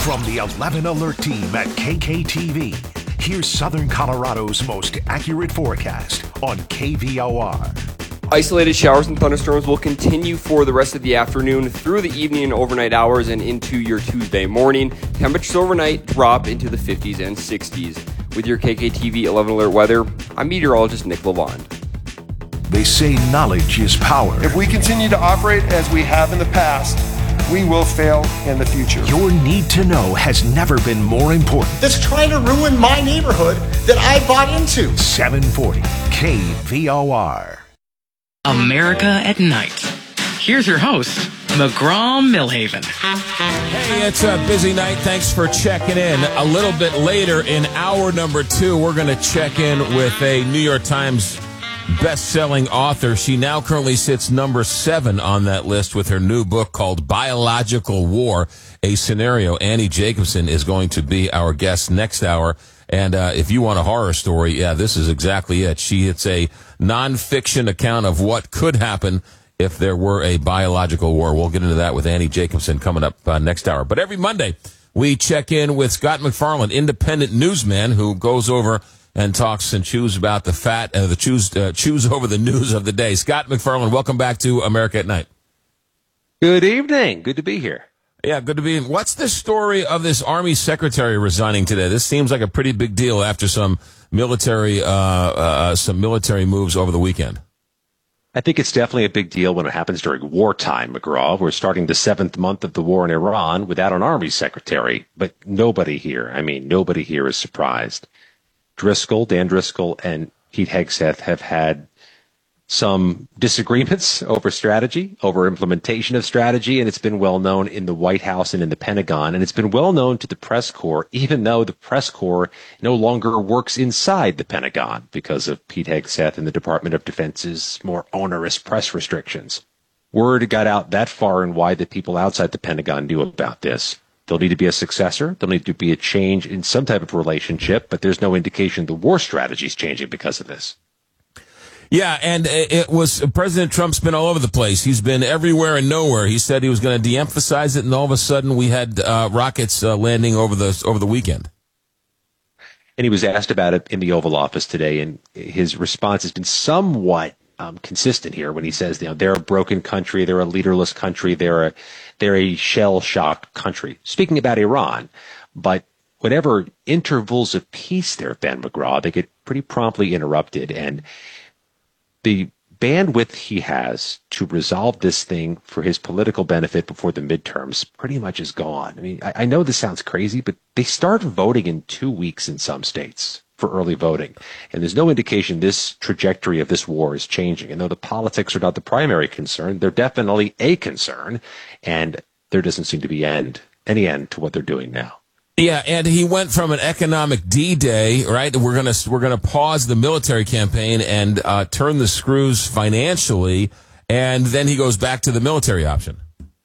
From the 11 Alert Team at KKTV, here's Southern Colorado's most accurate forecast on KVOR. Isolated showers and thunderstorms will continue for the rest of the afternoon through the evening and overnight hours and into your Tuesday morning. Temperatures overnight drop into the 50s and 60s. With your KKTV 11 Alert weather, I'm meteorologist Nick Lavond. They say knowledge is power. If we continue to operate as we have in the past, we will fail in the future. Your need to know has never been more important. That's trying to ruin my neighborhood that I bought into. 740 KVOR. America at Night. Here's your host, McGraw Millhaven. Hey, it's a busy night. Thanks for checking in. A little bit later in hour number 2, we're going to check in with a New York Times best-selling author. She now currently sits number 7 on that list with her new book called Biological War, a Scenario. Annie Jacobsen is going to be our guest next hour. And if you want a horror story, yeah, this is exactly it. It's a nonfiction account of what could happen if there were a biological war. We'll get into that with Annie Jacobsen coming up next hour. But every Monday, we check in with Scott MacFarlane, independent newsman who goes over and talks and chews about chews over the news of the day. Scott MacFarlane, welcome back to America at Night. Good evening. Good to be here. Yeah, good to be in. What's the story of this Army secretary resigning today? This seems like a pretty big deal after some military moves over the weekend. I think it's definitely a big deal when it happens during wartime, McGraw. We're starting the 7th month of the war in Iran without an Army secretary, but nobody here is surprised. Dan Driscoll and Pete Hegseth have had some disagreements over strategy, over implementation of strategy, and it's been well known in the White House and in the Pentagon, and it's been well known to the press corps, even though the press corps no longer works inside the Pentagon because of Pete Hegseth and the Department of Defense's more onerous press restrictions. Word got out that far and wide that people outside the Pentagon knew about this. There'll need to be a successor. There'll need to be a change in some type of relationship, but there's no indication the war strategy is changing because of this. Yeah, and it was President Trump's been all over the place. He's been everywhere and nowhere. He said he was going to de-emphasize it, and all of a sudden we had rockets landing over the weekend. And he was asked about it in the Oval Office today, and his response has been somewhat consistent here when he says, they're a broken country, they're a leaderless country, they're a shell-shocked country. Speaking about Iran, but whatever intervals of peace there have been, McGraw, they get pretty promptly interrupted, and the bandwidth he has to resolve this thing for his political benefit before the midterms pretty much is gone. I mean, I know this sounds crazy, but they start voting in 2 weeks in some states for early voting. And there's no indication this trajectory of this war is changing. And though the politics are not the primary concern, they're definitely a concern. And there doesn't seem to be any end to what they're doing now. Yeah, and he went from an economic D-Day, right? We're gonna pause the military campaign and turn the screws financially, and then he goes back to the military option.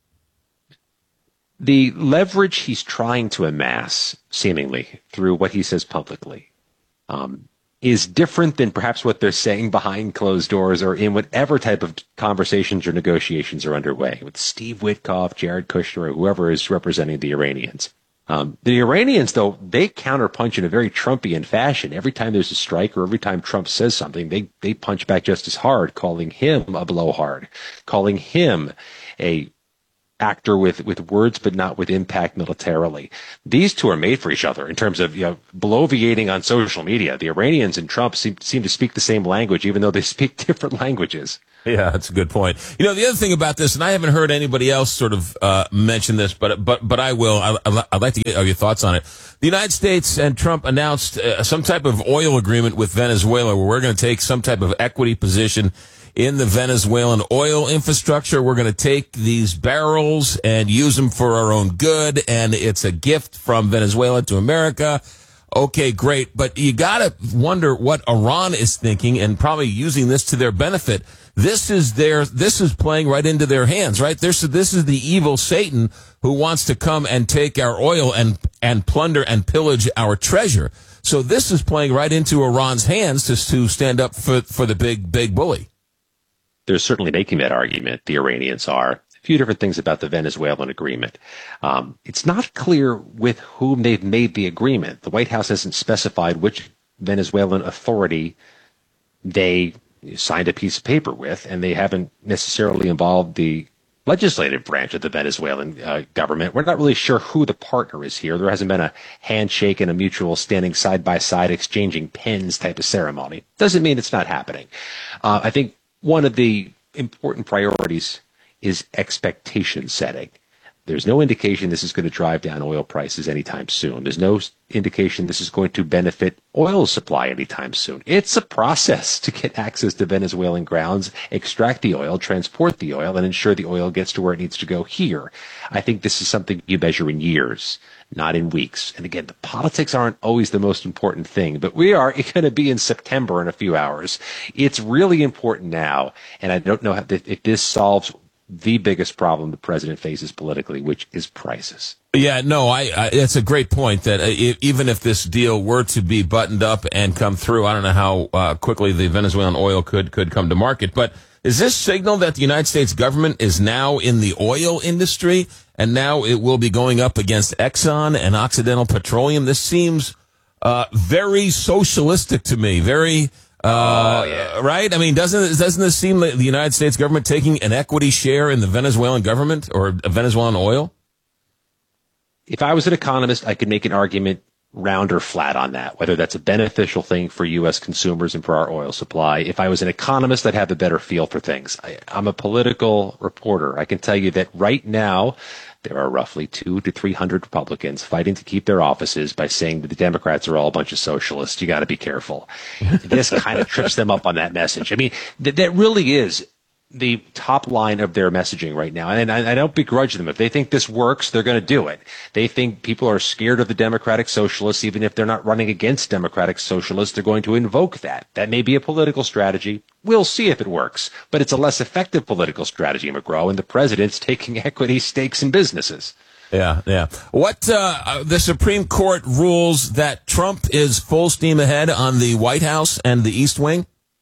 The leverage he's trying to amass, seemingly, through what he says publicly, is different than perhaps what they're saying behind closed doors or in whatever type of conversations or negotiations are underway with Steve Witkoff, Jared Kushner, or whoever is representing the Iranians. The Iranians, though, they counterpunch in a very Trumpian fashion. Every time there's a strike or every time Trump says something, they punch back just as hard, calling him a blowhard, calling him a actor with words but not with impact militarily. These two are made for each other in terms of bloviating on social media. The Iranians and Trump seem to speak the same language, even though they speak different languages. Yeah, that's a good point. The other thing about this, and I haven't heard anybody else sort of mention this, but I will. I'd like to get your thoughts on it. The United States and Trump announced some type of oil agreement with Venezuela where we're going to take some type of equity position in the Venezuelan oil infrastructure. We're going to take these barrels and use them for our own good, and it's a gift from Venezuela to America. Okay, great, but you got to wonder what Iran is thinking and probably using this to their benefit. This is playing right into their hands, right? This is the evil Satan who wants to come and take our oil and plunder and pillage our treasure. So this is playing right into Iran's hands to stand up for the big bully. They're certainly making that argument. The Iranians are. few different things about the Venezuelan agreement. It's not clear with whom they've made the agreement. The White House hasn't specified which Venezuelan authority they signed a piece of paper with, and they haven't necessarily involved the legislative branch of the Venezuelan government. We're not really sure who the partner is here. There hasn't been a handshake and a mutual standing side by side exchanging pens type of ceremony. Doesn't mean it's not happening. I think one of the important priorities is expectation setting. There's no indication this is going to drive down oil prices anytime soon. There's no indication this is going to benefit oil supply anytime soon. It's a process to get access to Venezuelan grounds, extract the oil, transport the oil, and ensure the oil gets to where it needs to go here. I think this is something you measure in years, not in weeks. And again, the politics aren't always the most important thing, but we are going to be in September in a few hours. It's really important now, and I don't know if this solves the biggest problem the president faces politically, which is prices. Yeah, no, it's a great point that even if this deal were to be buttoned up and come through, I don't know how quickly the Venezuelan oil could come to market. But is this signal that the United States government is now in the oil industry and now it will be going up against Exxon and Occidental Petroleum? This seems very socialistic to me, very... right? I mean, doesn't this seem like the United States government taking an equity share in the Venezuelan government or Venezuelan oil? If I was an economist, I could make an argument round or flat on that, whether that's a beneficial thing for U.S. consumers and for our oil supply. If I was an economist, I'd have a better feel for things. I'm a political reporter. I can tell you that right now, there are roughly 200 to 300 Republicans fighting to keep their offices by saying that the Democrats are all a bunch of socialists. You got to be careful. This kind of trips them up on that message. I mean, that really is the top line of their messaging right now. And I don't begrudge them. If they think this works, they're going to do it. They think people are scared of the Democratic Socialists. Even if they're not running against Democratic Socialists, they're going to invoke that. That may be a political strategy. We'll see if it works. But it's a less effective political strategy, McGraw, and the president's taking equity stakes in businesses. Yeah. What, the Supreme Court rules that Trump is full steam ahead on the White House and the East Wing?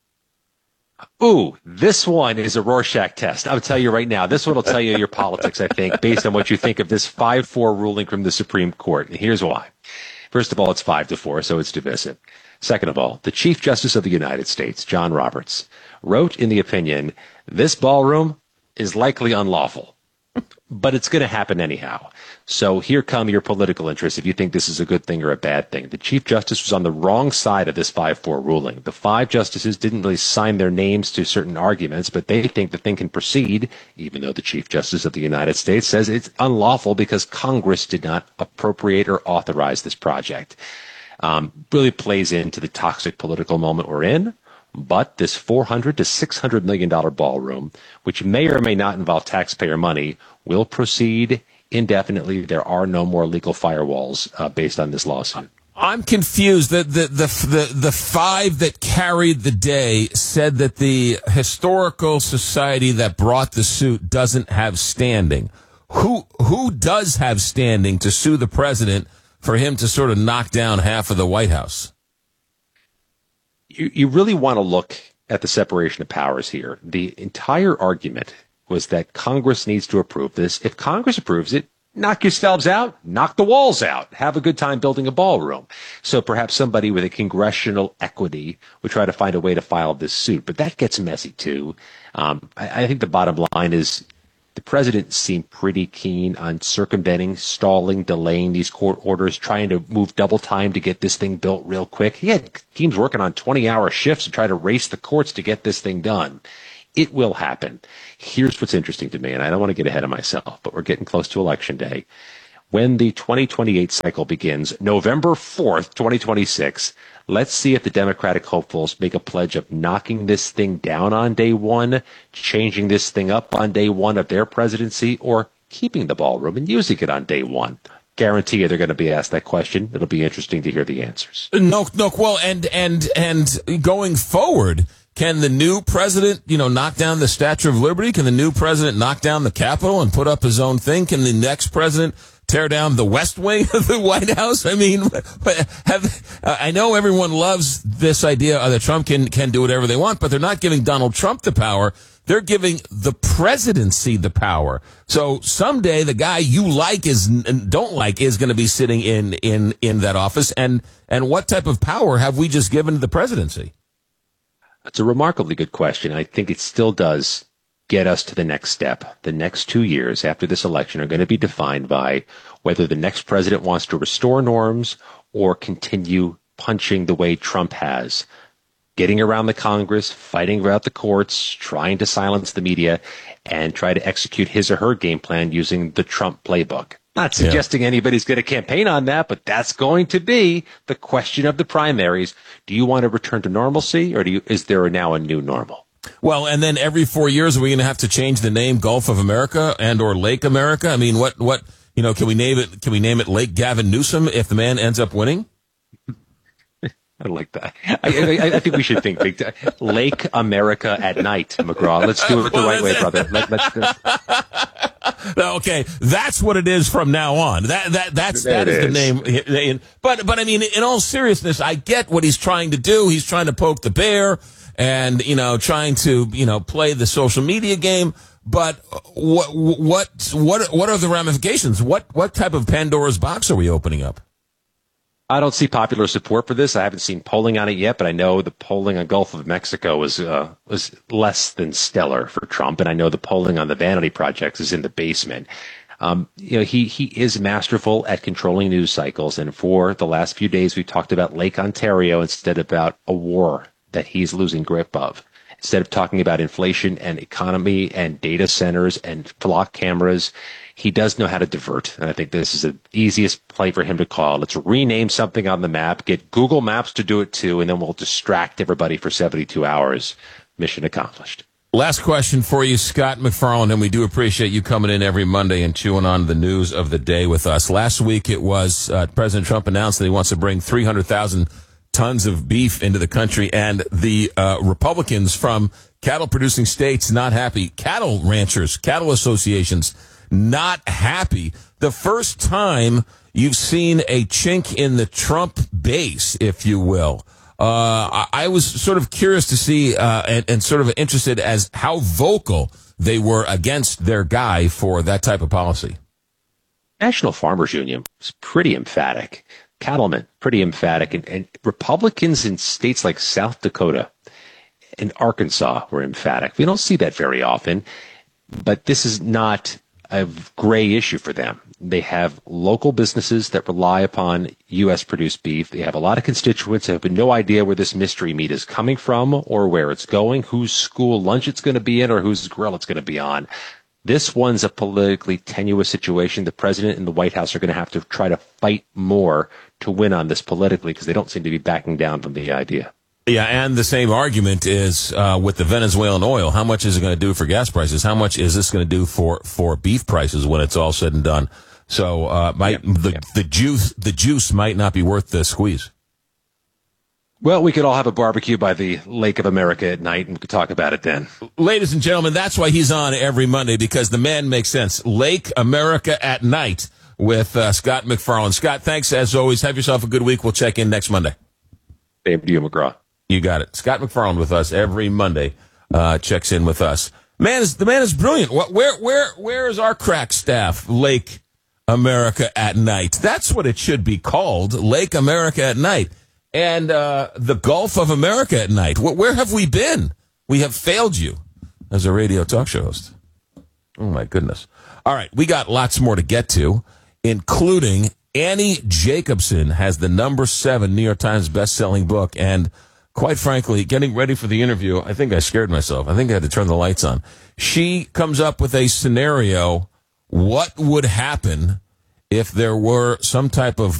Ooh, this one is a Rorschach test. I'll tell you right now, this one will tell you your politics, I think, based on what you think of this 5-4 ruling from the Supreme Court. And here's why. First of all, it's 5-4, so it's divisive. Second of all, the Chief Justice of the United States, John Roberts, wrote in the opinion, this ballroom is likely unlawful, but it's going to happen anyhow. So here come your political interests if you think this is a good thing or a bad thing. The Chief Justice was on the wrong side of this 5-4 ruling. The 5 justices didn't really sign their names to certain arguments, but they think the thing can proceed, even though the Chief Justice of the United States says it's unlawful because Congress did not appropriate or authorize this project. Really plays into the toxic political moment we're in. But this $400 to $600 million ballroom, which may or may not involve taxpayer money, will proceed indefinitely. There are no more legal firewalls based on this lawsuit. I'm confused. The 5 that carried the day said that the historical society that brought the suit doesn't have standing. Who does have standing to sue the president for him to sort of knock down half of the White House? You really want to look at the separation of powers here. The entire argument was that Congress needs to approve this. If Congress approves it, knock yourselves out, knock the walls out, have a good time building a ballroom. So perhaps somebody with a congressional equity would try to find a way to file this suit. But that gets messy, too. I think the bottom line is the president seemed pretty keen on circumventing, stalling, delaying these court orders, trying to move double time to get this thing built real quick. He had teams working on 20-hour shifts to try to race the courts to get this thing done. It will happen. Here's what's interesting to me, and I don't want to get ahead of myself, but we're getting close to Election Day. When the 2028 cycle begins, November 4th, 2026, let's see if the Democratic hopefuls make a pledge of knocking this thing down on day one, changing this thing up on day one of their presidency, or keeping the ballroom and using it on day one. Guarantee you they're going to be asked that question. It'll be interesting to hear the answers. No, well, and going forward, can the new president, knock down the Statue of Liberty? Can the new president knock down the Capitol and put up his own thing? Can the next president tear down the West Wing of the White House? I mean, I know everyone loves this idea that Trump can do whatever they want, but they're not giving Donald Trump the power They're giving the presidency the power. So someday the guy you like and don't like is going to be sitting in that office. And what type of power have we just given to the presidency? That's a remarkably good question. I think it still does get us to the next step. The next 2 years after this election are going to be defined by whether the next president wants to restore norms or continue punching the way Trump has, getting around the Congress, fighting around the courts, trying to silence the media, and try to execute his or her game plan using the Trump playbook. Not suggesting anybody's going to campaign on that, but that's going to be the question of the primaries. Do you want to return to normalcy, or is there now a new normal? Well, and then every 4 years, are we going to have to change the name Gulf of America and or Lake America? I mean, what, can we name it Lake Gavin Newsom if the man ends up winning? I like that. I think we should think big time. Lake America at night, McGraw. Let's do it the right way, brother. Let's do it. Okay, that's what it is from now on. That is the name. But I mean, in all seriousness, I get what he's trying to do. He's trying to poke the bear and trying to play the social media game. But what are the ramifications? What type of Pandora's box are we opening up? I don't see popular support for this. I haven't seen polling on it yet, but I know the polling on Gulf of Mexico was less than stellar for Trump, and I know the polling on the Vanity Project is in the basement. He is masterful at controlling news cycles, and for the last few days, we've talked about Lake Ontario instead about a war that he's losing grip of. Instead of talking about inflation and economy and data centers and flock cameras, he does know how to divert. And I think this is the easiest play for him to call. Let's rename something on the map, get Google Maps to do it too, and then we'll distract everybody for 72 hours. Mission accomplished. Last question for you, Scott MacFarlane, and we do appreciate you coming in every Monday and chewing on the news of the day with us. Last week it was President Trump announced that he wants to bring 300,000 tons of beef into the country, and the Republicans from cattle-producing states not happy. Cattle ranchers, cattle associations not happy. The first time you've seen a chink in the Trump base, if you will. I was sort of curious to see and sort of interested as how vocal they were against their guy for that type of policy. National Farmers Union was pretty emphatic. Cattlemen, pretty emphatic. And Republicans in states like South Dakota and Arkansas were emphatic. We don't see that very often, but this is not a gray issue for them. They have local businesses that rely upon U.S. produced beef. They have a lot of constituents who have no idea where this mystery meat is coming from or where it's going, whose school lunch it's going to be in, or whose grill it's going to be on. This one's a politically tenuous situation. The president and the White House are going to have to try to fight more to win on this politically because they don't seem to be backing down from the idea. Yeah, and the same argument is with the Venezuelan oil. How much is it going to do for gas prices? How much is this going to do for beef prices when it's all said and done? So the juice might not be worth the squeeze. Well, we could all have a barbecue by the Lake of America at night, and we could talk about it then. Ladies and gentlemen, that's why he's on every Monday, because the man makes sense. Lake America at Night with Scott MacFarlane. Scott, thanks as always. Have yourself a good week. We'll check in next Monday. Same to you, McGraw. You got it. Scott MacFarlane with us every Monday. Checks in with us. The man is brilliant. Where is our crack staff? Lake America at Night. That's what it should be called. Lake America at Night. And the Gulf of America at Night. Where have we been? We have failed you as a radio talk show host. Oh, my goodness. All right, we got lots more to get to, including Annie Jacobson has the #7 New York Times best-selling book. And quite frankly, getting ready for the interview, I think I scared myself. I think I had to turn the lights on. She comes up with a scenario. What would happen if there were some type of